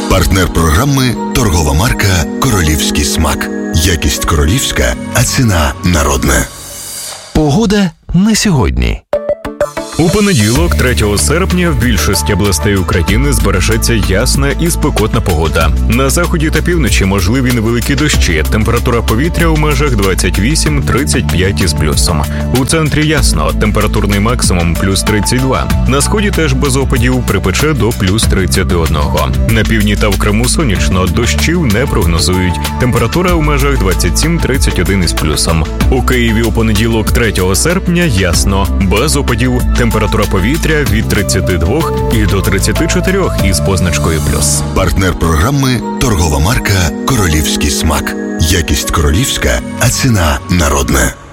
Партнер програми – торгова марка «Королівський смак». Якість королівська, а ціна народна. Погода на сьогодні. У понеділок, 3 серпня, в більшості областей України збережеться ясна і спекотна погода. На заході та півночі можливі невеликі дощі. Температура повітря у межах 28-35 із плюсом. У центрі ясно, температурний максимум плюс 32. На сході теж без опадів, припече до плюс 31. На півдні та в Криму сонячно, дощів не прогнозують. Температура у межах 27-31 із плюсом. У Києві у понеділок, 3 серпня, ясно, без опадів. Температура повітря від 32 і до 34 із позначкою плюс. Партнер програми – торгова марка «Королівський смак». Якість королівська, а ціна народна.